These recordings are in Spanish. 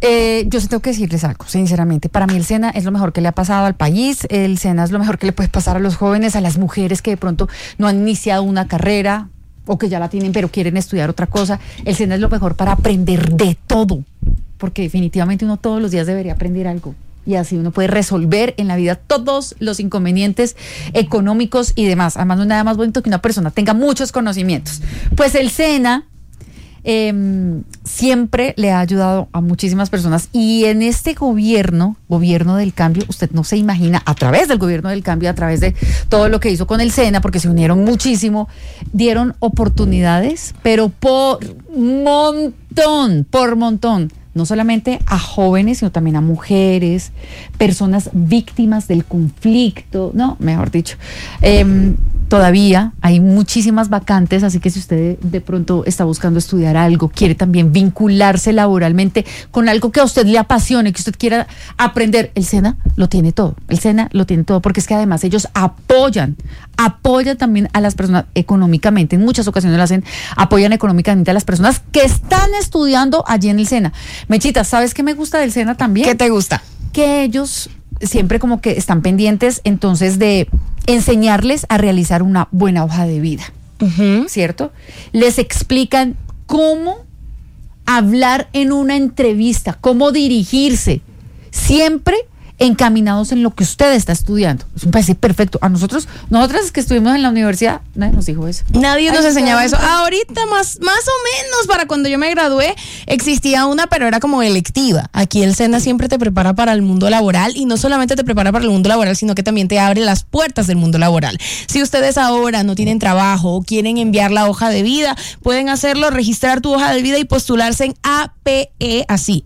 Yo sí tengo que decirles algo, sinceramente. Para mí el SENA es lo mejor que le ha pasado al país. El SENA es lo mejor que le puede pasar a los jóvenes, a las mujeres que de pronto no han iniciado una carrera o que ya la tienen pero quieren estudiar otra cosa. El SENA es lo mejor para aprender de todo, porque definitivamente uno todos los días debería aprender algo. Y así uno puede resolver en la vida todos los inconvenientes económicos y demás. Además, no hay nada más bonito que una persona tenga muchos conocimientos. Pues el SENA siempre le ha ayudado a muchísimas personas, y en este gobierno del cambio, usted no se imagina, a través del gobierno del cambio, a través de todo lo que hizo con el SENA, porque se unieron muchísimo, dieron oportunidades, pero por montón, no solamente a jóvenes, sino también a mujeres, personas víctimas del conflicto, no, mejor dicho. Todavía hay muchísimas vacantes, así que si usted de pronto está buscando estudiar algo, quiere también vincularse laboralmente con algo que a usted le apasione, que usted quiera aprender, el SENA lo tiene todo. El SENA lo tiene todo, porque es que además ellos apoyan también a las personas económicamente. En muchas ocasiones lo hacen, apoyan económicamente a las personas que están estudiando allí en el SENA. Mechita, ¿sabes qué me gusta del SENA también? ¿Qué te gusta? Que ellos siempre como que están pendientes entonces de enseñarles a realizar una buena hoja de vida, ¿cierto? Les explican cómo hablar en una entrevista, cómo dirigirse, siempre encaminados en lo que usted está estudiando. Eso me parece perfecto. A nosotras que estuvimos en la universidad, nadie nos dijo eso. Nadie nos enseñaba eso. Ahorita más o menos, para cuando yo me gradué, existía una, pero era como electiva. Aquí el SENA siempre te prepara para el mundo laboral, y no solamente te prepara para el mundo laboral, sino que también te abre las puertas del mundo laboral. Si ustedes ahora no tienen trabajo o quieren enviar la hoja de vida, pueden hacerlo, registrar tu hoja de vida y postularse en APE, así,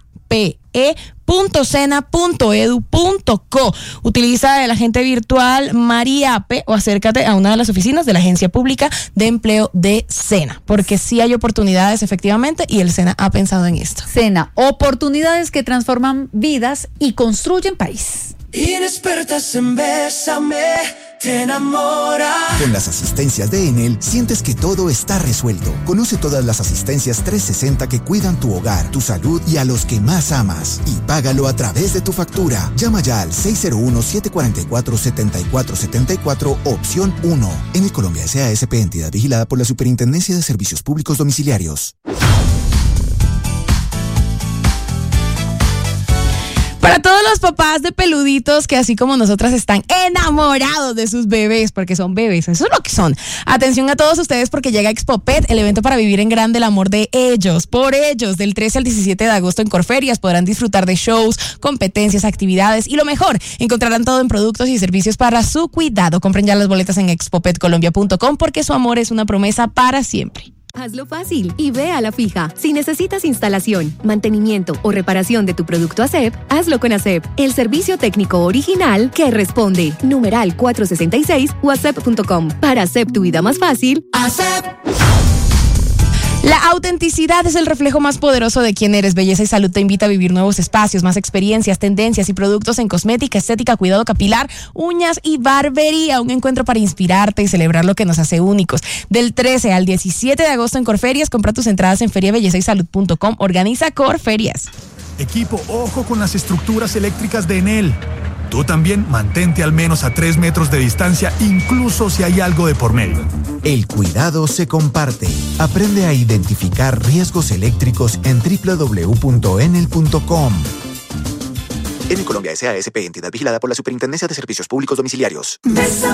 ape.sena.edu.co. Utiliza el agente virtual Mariape o acércate a una de las oficinas de la Agencia Pública de Empleo de SENA, porque sí hay oportunidades efectivamente, y el SENA ha pensado en esto. SENA, oportunidades que transforman vidas y construyen país. Inexpertas en Bésame, te enamora. Con las asistencias de Enel, sientes que todo está resuelto. Conoce todas las asistencias 360 que cuidan tu hogar, tu salud y a los que más amas. Y págalo a través de tu factura. Llama ya al 601-744-7474, opción 1. Enel Colombia S.A.S.P., entidad vigilada por la Superintendencia de Servicios Públicos Domiciliarios. Para todos los papás de peluditos que así como nosotras están enamorados de sus bebés, porque son bebés, eso es lo que son. Atención a todos ustedes, porque llega Expopet, el evento para vivir en grande el amor de ellos, por ellos. Del 13 al 17 de agosto en Corferias podrán disfrutar de shows, competencias, actividades y lo mejor, encontrarán todo en productos y servicios para su cuidado. Compren ya las boletas en expopetcolombia.com, porque su amor es una promesa para siempre. Hazlo fácil y ve a la fija. Si necesitas instalación, mantenimiento o reparación de tu producto ASEP, hazlo con ASEP, el servicio técnico original que responde. Numeral 466 o asep.com. Para ASEP, tu vida más fácil. ASEP. La autenticidad es el reflejo más poderoso de quién eres. Belleza y Salud te invita a vivir nuevos espacios, más experiencias, tendencias y productos en cosmética, estética, cuidado capilar, uñas y barbería. Un encuentro para inspirarte y celebrar lo que nos hace únicos. Del 13 al 17 de agosto en Corferias, compra tus entradas en feriabellezaYsalud.com. Organiza Corferias. Equipo, ojo con las estructuras eléctricas de Enel. Tú también mantente al menos a 3 metros de distancia, incluso si hay algo de por medio. El cuidado se comparte. Aprende a identificar riesgos eléctricos en www.enel.com. Enel Colombia S.A.S.P., entidad vigilada por la Superintendencia de Servicios Públicos Domiciliarios.